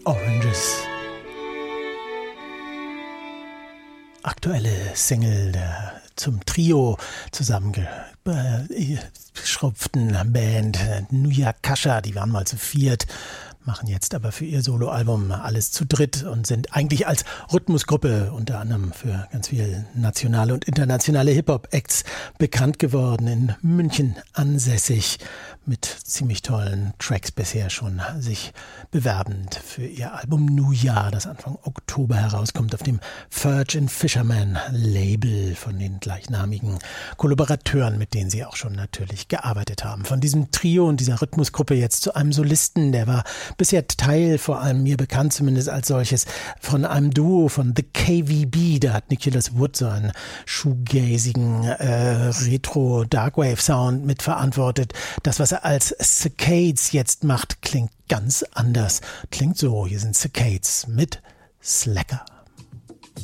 Oranges. Aktuelle Single der zum Trio zusammengeschrupften Band Nuyakasha. Die waren mal zu viert, machen jetzt aber für ihr Soloalbum alles zu dritt und sind eigentlich als Rhythmusgruppe unter anderem für ganz viele nationale und internationale Hip-Hop-Acts bekannt geworden, in München ansässig, mit ziemlich tollen Tracks bisher schon sich bewerbend für ihr Album Nuya, das Anfang Oktober herauskommt auf dem Ferg & Fisherman Label von den gleichnamigen Kollaborateuren, mit denen sie auch schon natürlich gearbeitet haben. Von diesem Trio und dieser Rhythmusgruppe jetzt zu einem Solisten, der war bisher Teil, vor allem mir bekannt zumindest als solches, von einem Duo von The KVB. Da hat Nicholas Wood so einen shoegazigen Retro-Darkwave-Sound mitverantwortet. Das, was er als Saccades jetzt macht, klingt ganz anders. Klingt so, hier sind Saccades mit Slacker.